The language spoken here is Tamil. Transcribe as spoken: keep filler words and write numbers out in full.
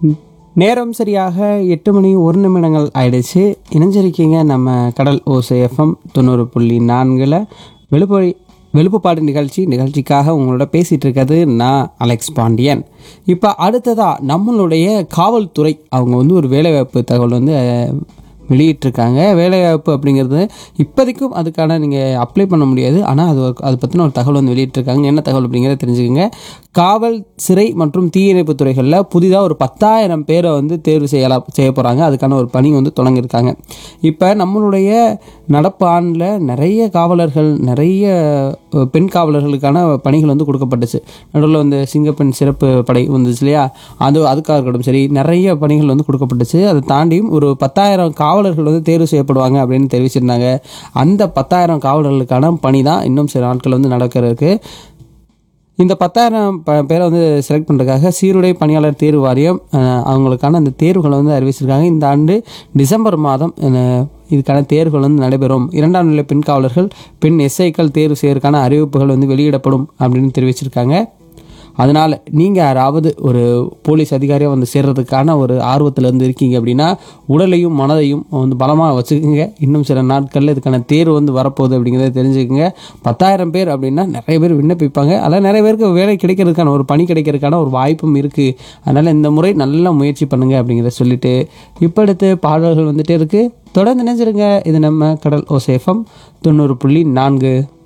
நேரம் சரியாக எட்டு மணி ஒரு நிமிடங்கள் ஆயிடுச்சு. இணைஞ்சிருக்கீங்க நம்ம கடல் ஓசை எஃப்எம் தொண்ணூறு புள்ளி நான்கில் வெளுப்பொழி வெளுப்புப்பாடு நிகழ்ச்சி. நிகழ்ச்சிக்காக உங்களோட பேசிகிட்டு இருக்கிறது நான் அலெக்ஸ் பாண்டியன். இப்போ அடுத்ததாக நம்மளுடைய காவல்துறை அவங்க வந்து ஒரு வேலைவாய்ப்பு தகவல் வந்து வெளியிட்டிருக்காங்க. வேலைவாய்ப்பு அப்படிங்கிறது இப்போதைக்கும் அதுக்கான நீங்கள் அப்ளை பண்ண முடியாது. ஆனால் அது அதை பற்றின ஒரு தகவல் வந்து வெளியிட்டிருக்காங்க. என்ன தகவல் அப்படிங்கிறத தெரிஞ்சுக்கோங்க. காவல், சிறை மற்றும் தீயணைப்பு துறைகளில் புதிதாக ஒரு பத்தாயிரம் பேரை வந்து தேர்வு செய்யலாம் செய்ய போகிறாங்க. அதுக்கான ஒரு பணி வந்து தொடங்கியிருக்காங்க. இப்போ நம்மளுடைய நடப்பு ஆண்டில் நிறைய காவலர்கள், நிறைய பெண் காவலர்களுக்கான பணிகள் வந்து கொடுக்கப்பட்டுச்சு. நடுவில் வந்து சிங்கப்பெண் சிறப்பு படை வந்துச்சு இல்லையா, அது அதுக்காக இருக்கட்டும் சரி, நிறைய பணிகள் வந்து கொடுக்கப்பட்டுச்சு. அதை தாண்டியும் ஒரு பத்தாயிரம் காவலர்கள் வந்து தேர்வு செய்யப்படுவாங்க அப்படின்னு தெரிவிச்சிருந்தாங்க. அந்த பத்தாயிரம் காவலர்களுக்கான பணி தான் இன்னும் சில நாட்கள் வந்து நடக்கிறதுக்கு. இந்த பத்தாயிரம் ப பேரை வந்து செலக்ட் பண்ணுறதுக்காக சீருடை பணியாளர் தேர்வு வாரியம் அவங்களுக்கான அந்த தேர்வுகளை வந்து அறிவிச்சிருக்காங்க. இந்த ஆண்டு டிசம்பர் மாதம் இதுக்கான தேர்வுகள் வந்து நடைபெறும். இரண்டாம் நிலை பெண் காவலர்கள், பெண் எஸ்ஐக்கள் தேர்வு செய்வதற்கான அறிவிப்புகள் வந்து வெளியிடப்படும் அப்படின்னு தெரிவிச்சிருக்காங்க. அதனால் நீங்கள் யாராவது ஒரு போலீஸ் அதிகாரியாக வந்து சேர்றதுக்கான ஒரு ஆர்வத்தில் இருந்து இருக்கீங்க அப்படின்னா உடலையும் மனதையும் வந்து பலமாக வச்சுக்கோங்க. இன்னும் சில நாட்களில் இதுக்கான தேர்வு வந்து வரப்போகுது அப்படிங்கிறத தெரிஞ்சுக்கோங்க. பத்தாயிரம் பேர் அப்படின்னா நிறைய பேர் விண்ணப்பிப்பாங்க. அதில் நிறைய பேருக்கு வேலை கிடைக்கிறதுக்கான ஒரு பணி கிடைக்கிறதுக்கான ஒரு வாய்ப்பும் இருக்குது. அதனால் இந்த முறை நல்லா முயற்சி பண்ணுங்கள் அப்படிங்கிறத சொல்லிவிட்டு இப்போ அடுத்து பாடல்கள் வந்துகிட்டே இருக்குது. தொடர்ந்து நினைச்சிருங்க. இது நம்ம கடல் ஓசை எஃப்எம் தொண்ணூறு புள்ளி நான்கு.